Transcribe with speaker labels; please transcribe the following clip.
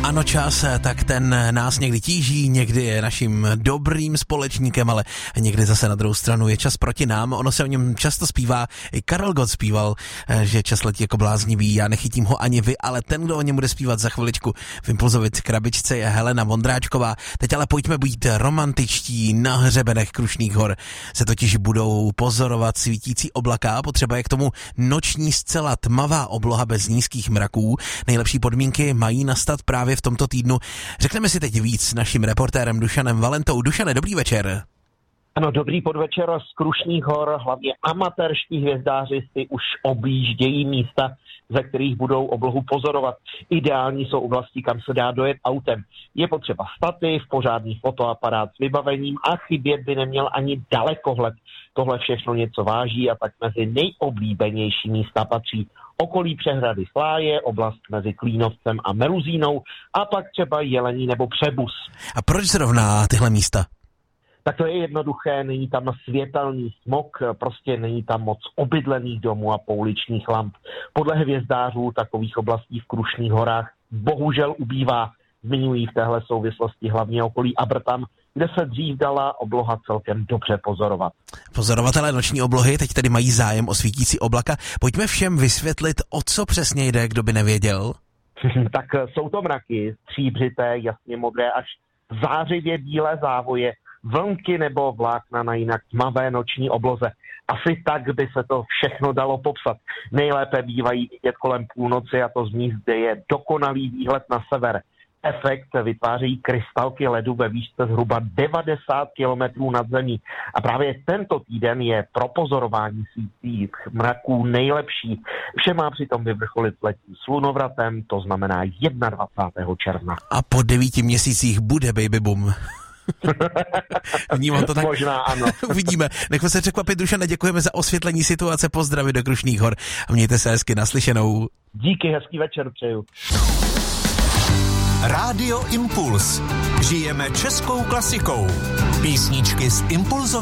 Speaker 1: Ano, čas, tak ten nás někdy tíží, někdy je naším dobrým společníkem, ale někdy zase na druhou stranu je čas proti nám. Ono se o něm často zpívá, i Karel Gott zpíval, že čas letí jako bláznivý, já nechytím ho ani vy, ale ten, kdo o něm bude zpívat za chviličku v Impulzovic krabičce, je Helena Vondráčková. Teď ale pojďme být romantičtí. Na hřebenech Krušných hor se totiž budou pozorovat svítící oblaka, potřeba je k tomu noční zcela tmavá obloha bez nízkých mraků. Nejlepší podmínky mají nastat právě v tomto týdnu. Řekneme si teď víc s naším reportérem Dušanem Valentou. Dušane, dobrý večer.
Speaker 2: Ano, dobrý podvečer z Krušných hor. Hlavně amatérští hvězdáři si už objíždějí místa, ze kterých budou oblohu pozorovat. Ideální jsou oblasti, kam se dá dojet autem. Je potřeba stativ, pořádný fotoaparát s vybavením a chybět by neměl ani dalekohled. Tohle všechno něco váží a tak mezi nejoblíbenější místa patří okolí přehrady Sláje, oblast mezi Klínovcem a Meluzínou a pak třeba Jelení nebo Přebus.
Speaker 1: A proč zrovna tyhle místa?
Speaker 2: Tak to je jednoduché, není tam světelný smog, prostě není tam moc obydlených domů a pouličních lamp. Podle hvězdářů takových oblastí v Krušných horách bohužel ubývá. Zmiňují v téhle souvislosti hlavně okolí Abrtam, kde se dřív dala obloha celkem dobře pozorovat.
Speaker 1: Pozorovatelé noční oblohy teď tedy mají zájem o svítící oblaka. Pojďme všem vysvětlit, o co přesně jde, kdo by nevěděl.
Speaker 2: Tak jsou to mraky, stříbřité, jasně modré až zářivě bílé závoje, vlnky nebo vlákna na jinak tmavé noční obloze. Asi tak by se to všechno dalo popsat. Nejlépe bývají vidět kolem půlnoci a to z míst, kde je dokonalý výhled na sever. Efekt vytváří krystalky ledu ve výšce zhruba 90 kilometrů nad zemí. A právě tento týden je pro pozorování svítících mraků nejlepší. Vše má přitom vyvrcholit letním slunovratem, to znamená 21. června.
Speaker 1: A po 9 měsících bude baby boom. Vnímám to tak.
Speaker 2: Možná ano.
Speaker 1: Uvidíme. Nechme se překvapit, Dušane, děkujeme za osvětlení situace, pozdravy do Krušných hor a mějte se hezky, naslyšenou.
Speaker 2: Díky, hezký večer přeju.
Speaker 3: Rádio Impuls. Žijeme českou klasikou. Písničky z Impulzové